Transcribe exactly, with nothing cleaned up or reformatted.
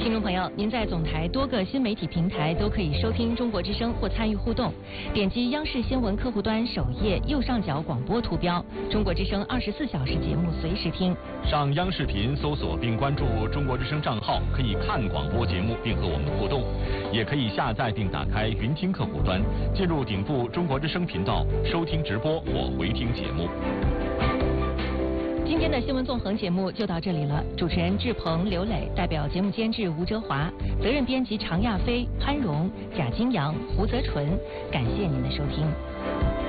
听众朋友，您在总台多个新媒体平台都可以收听中国之声或参与互动。点击央视新闻客户端首页右上角广播图标，中国之声二十四小时节目随时听。 上央视频搜索并关注中国之声账号，可以看广播节目并和我们互动，也可以下载并打开云听客户端，进入顶部中国之声频道收听直播或回听节目。 今天的新闻纵横节目就到这里了，主持人志鹏、刘磊，代表节目监制吴哲华，责任编辑常亚飞、潘荣、贾金阳、胡泽纯，感谢您的收听。